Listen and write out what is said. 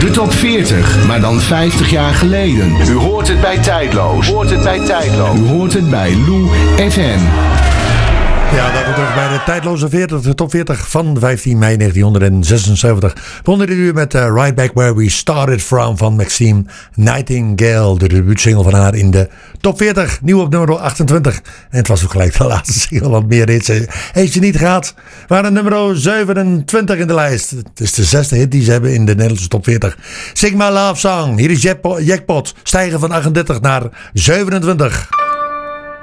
De top 40, maar dan 50 jaar geleden. U hoort het bij Tijdloos. U hoort het bij Lou FM. Ja, dat we terug bij de tijdloze 40, de top 40 van 15 mei 1976. Begonnen dit uur met Right Back Where We Started From van Maxine Nightingale. De debuutsingle van haar in de top 40, nieuw op nummer 28. En het was ook gelijk de laatste single, want meer hits heeft ze niet gehad. We waren nummer 27 in de lijst. Het is de 6e hit die ze hebben in de Nederlandse top 40. Sing My Love Song, hier is Jackpot, stijgen van 38 naar 27.